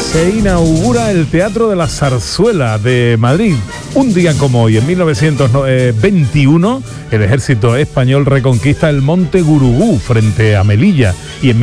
Se inaugura el Teatro de la Zarzuela de Madrid. Un día como hoy, en 1921, el ejército español reconquista el Monte Gurugú frente a Melilla y en